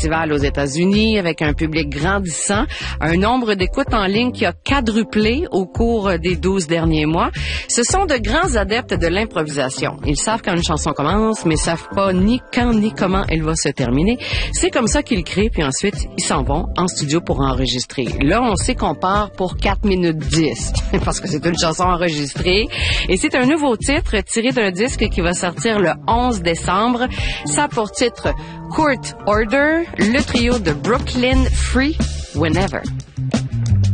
festival aux États-Unis avec un public grandissant, un nombre d'écoutes en ligne qui a quadruplé au cours des 12 derniers mois. Ce sont de grands adeptes de l'improvisation. Ils savent quand une chanson commence, mais savent pas ni quand ni comment elle va se terminer. C'est comme ça qu'ils créent, puis ensuite, ils s'en vont en studio pour enregistrer. Là, on sait qu'on part pour 4 minutes 10, parce que c'est une chanson enregistrée. Et c'est un nouveau titre tiré d'un disque qui va sortir le 11 décembre. Ça a pour titre Court Order, le trio de Brooklyn Free Whenever.